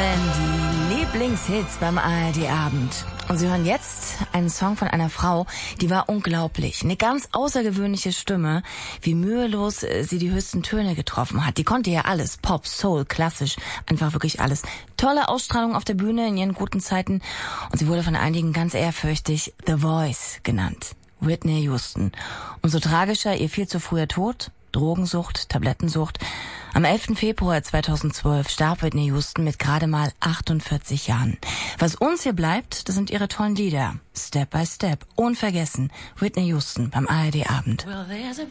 Die Lieblingshits beim ARD-Abend. Und Sie hören jetzt einen Song von einer Frau, die war unglaublich. Eine ganz außergewöhnliche Stimme, wie mühelos sie die höchsten Töne getroffen hat. Die konnte ja alles, Pop, Soul, klassisch, einfach wirklich alles. Tolle Ausstrahlung auf der Bühne in ihren guten Zeiten und sie wurde von einigen ganz ehrfürchtig The Voice genannt. Whitney Houston. Umso tragischer ihr viel zu früher Tod. Drogensucht, Tablettensucht. Am 11. Februar 2012 starb Whitney Houston mit gerade mal 48 Jahren. Was uns hier bleibt, das sind ihre tollen Lieder. Step by Step, unvergessen. Whitney Houston beim ARD-Abend.